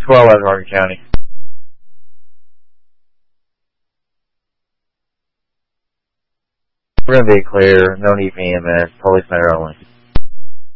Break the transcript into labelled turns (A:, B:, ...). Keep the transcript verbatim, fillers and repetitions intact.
A: twelve out of Morgan County. We're going to be clear. No need for E M S. Police matter only.